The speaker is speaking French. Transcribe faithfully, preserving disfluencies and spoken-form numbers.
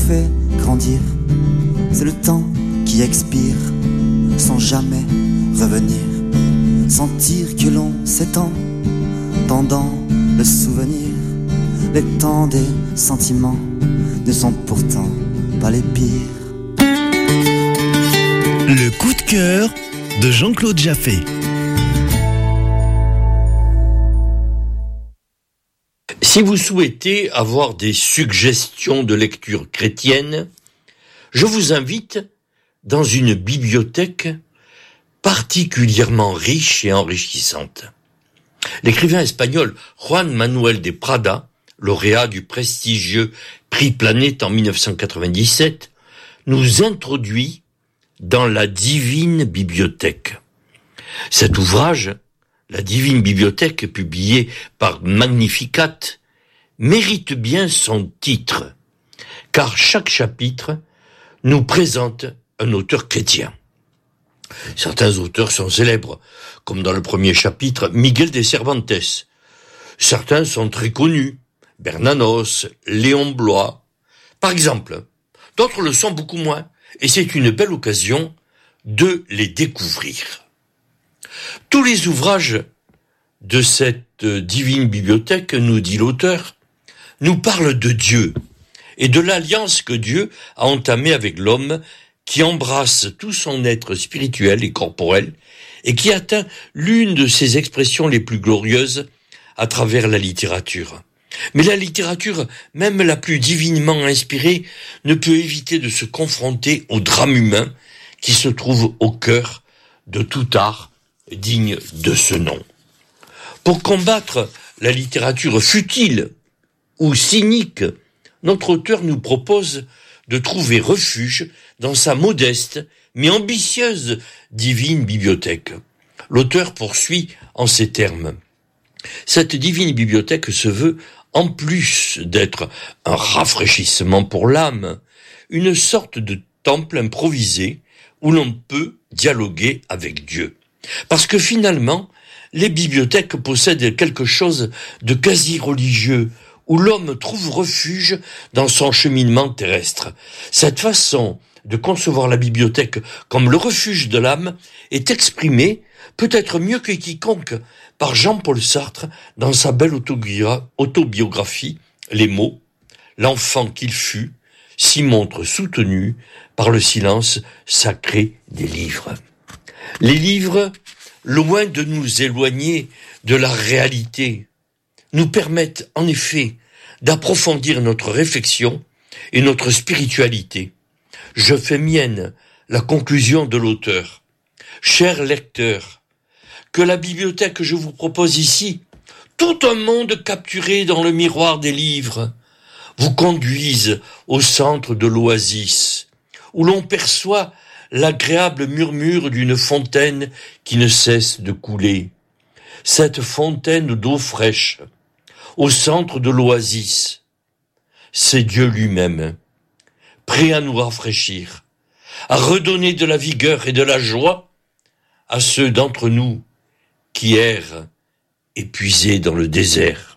fait grandir. C'est le temps qui expire sans jamais revenir. Sentir que l'on s'étend, tendant le souvenir. Les temps des sentiments ne sont pourtant pas les pires. Le coup de cœur de Jean-Claude Jaffé. Si vous souhaitez avoir des suggestions de lecture chrétienne, je vous invite dans une bibliothèque particulièrement riche et enrichissante. L'écrivain espagnol Juan Manuel de Prada, lauréat du prestigieux Prix Planète en dix-neuf cent quatre-vingt-dix-sept, nous introduit dans la Divine Bibliothèque. Cet ouvrage, la Divine Bibliothèque, publié par Magnificat, mérite bien son titre, car chaque chapitre nous présente un auteur chrétien. Certains auteurs sont célèbres, comme dans le premier chapitre, Miguel de Cervantes. Certains sont très connus, Bernanos, Léon Bloy, par exemple. D'autres le sont beaucoup moins, et c'est une belle occasion de les découvrir. Tous les ouvrages de cette divine bibliothèque, nous dit l'auteur, nous parlent de Dieu et de l'alliance que Dieu a entamée avec l'homme, qui embrasse tout son être spirituel et corporel et qui atteint l'une de ses expressions les plus glorieuses à travers la littérature. Mais la littérature, même la plus divinement inspirée, ne peut éviter de se confronter au drame humain qui se trouve au cœur de tout art digne de ce nom. Pour combattre la littérature futile ou cynique, notre auteur nous propose de trouver refuge dans sa modeste mais ambitieuse divine bibliothèque. L'auteur poursuit en ces termes. Cette divine bibliothèque se veut, en plus d'être un rafraîchissement pour l'âme, une sorte de temple improvisé où l'on peut dialoguer avec Dieu. Parce que finalement, les bibliothèques possèdent quelque chose de quasi religieux, où l'homme trouve refuge dans son cheminement terrestre. Cette façon de concevoir la bibliothèque comme le refuge de l'âme est exprimée, peut-être mieux que quiconque, par Jean-Paul Sartre dans sa belle autobiographie « Les mots », l'enfant qu'il fut s'y montre soutenu par le silence sacré des livres. Les livres, loin de nous éloigner de la réalité, nous permettent en effet d'approfondir notre réflexion et notre spiritualité. Je fais mienne la conclusion de l'auteur. Chers lecteurs, que la bibliothèque que je vous propose ici, tout un monde capturé dans le miroir des livres, vous conduise au centre de l'oasis, où l'on perçoit l'agréable murmure d'une fontaine qui ne cesse de couler. Cette fontaine d'eau fraîche, au centre de l'oasis, c'est Dieu lui-même, prêt à nous rafraîchir, à redonner de la vigueur et de la joie à ceux d'entre nous qui errent épuisés dans le désert.